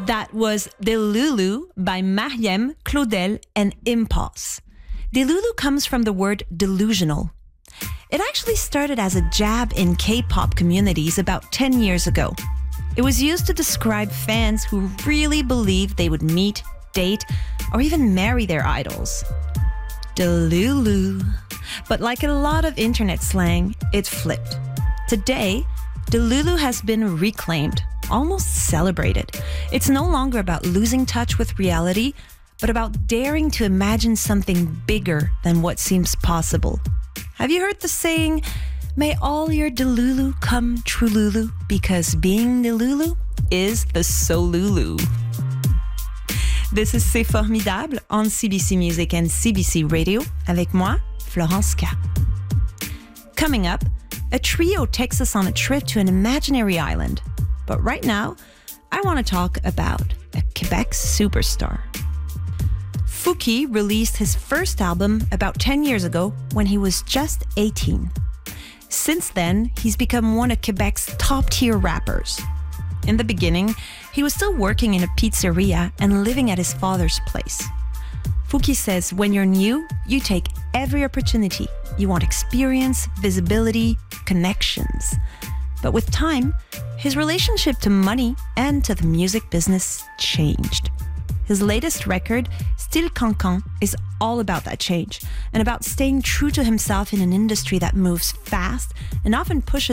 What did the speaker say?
That was Delulu by Mariem, Claudel, and Impasse. Delulu comes from the word delusional. It actually started as a jab in K-pop communities about 10 years ago. It was used to describe fans who really believed they would meet, date, or even marry their idols. Delulu. But like a lot of internet slang, it flipped. Today, Delulu has been reclaimed, almost celebrated. It's no longer about losing touch with reality, but about daring to imagine something bigger than what seems possible. Have you heard the saying, may all your Delulu come trululu, because being Delulu is the Solulu. This is C'est Formidable on CBC Music and CBC Radio, avec moi, Florence K. Coming up, a trio takes us on a trip to an imaginary island. But right now, I want to talk about a Quebec superstar. Fouki released his first album about 10 years ago when he was just 18. Since then, he's become one of Quebec's top-tier rappers. In the beginning, he was still working in a pizzeria and living at his father's place. Fouki says when you're new, you take every opportunity. You want experience, visibility, connections. But with time, his relationship to money and to the music business changed. His latest record, Style Cancan, is all about that change and about staying true to himself in an industry that moves fast and often pushes